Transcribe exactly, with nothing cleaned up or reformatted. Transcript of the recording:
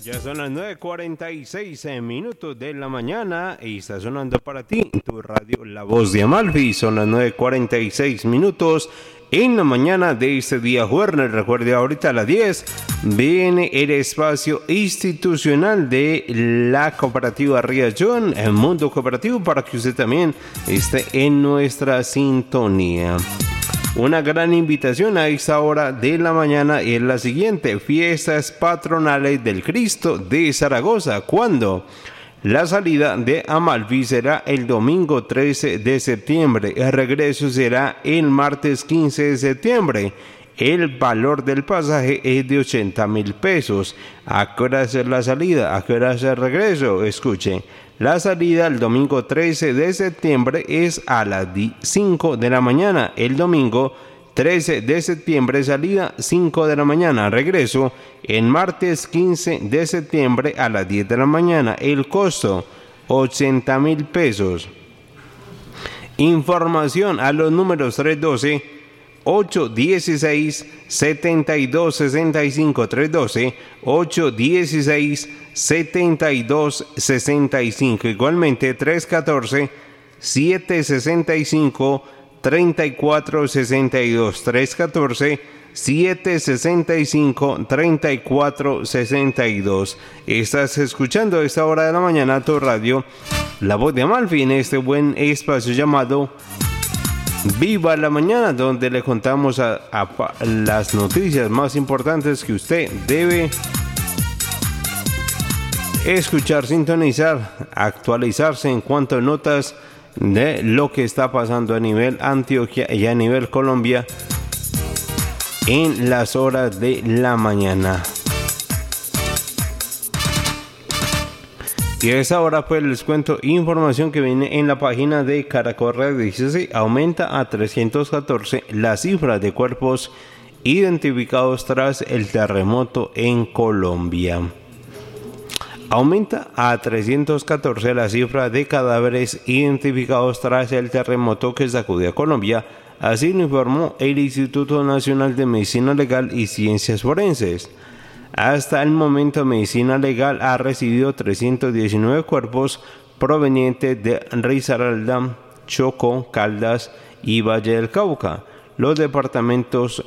Ya son las nueve cuarenta y seis minutos de la mañana y está sonando para ti tu radio La Voz de Amalfi. Son las nueve cuarenta y seis minutos en la mañana de este día jueves. Recuerde, ahorita a las diez viene el espacio institucional de la cooperativa Riachón, el mundo cooperativo, para que usted también esté en nuestra sintonía. Una gran invitación a esta hora de la mañana es la siguiente: fiestas patronales del Cristo de Zaragoza. ¿Cuándo? La salida de Amalfi será el domingo trece de septiembre. El regreso será el martes quince de septiembre. El valor del pasaje es de ochenta mil pesos. ¿A qué hora es la salida? ¿A qué hora es el regreso? Escuche. La salida el domingo trece de septiembre es a las cinco de la mañana. El domingo trece de septiembre, salida cinco de la mañana. Regreso el martes quince de septiembre a las diez de la mañana. El costo, ochenta mil pesos. Información a los números tres uno dos, ocho uno seis, siete dos seis cinco, tres uno dos, ocho uno seis, siete dos seis cinco, igualmente tres uno cuatro, siete seis cinco, tres cuatro seis dos, tres uno cuatro, siete seis cinco, tres cuatro seis dos. Estás escuchando a esta hora de la mañana tu radio La Voz de Amalfi, en este buen espacio llamado Viva la Mañana, donde le contamos a, a las noticias más importantes que usted debe escuchar, sintonizar, actualizarse en cuanto a notas de lo que está pasando a nivel Antioquia y a nivel Colombia en las horas de la mañana. Y a esa hora pues les cuento información que viene en la página de Caracol Radio. Dice: aumenta a trescientos catorce la cifra de cuerpos identificados tras el terremoto en Colombia. Aumenta a trescientos catorce la cifra de cadáveres identificados tras el terremoto que sacudió a Colombia. Así lo informó el Instituto Nacional de Medicina Legal y Ciencias Forenses. Hasta el momento, Medicina Legal ha recibido trescientos diecinueve cuerpos provenientes de Risaralda, Chocó, Caldas y Valle del Cauca. Los departamentos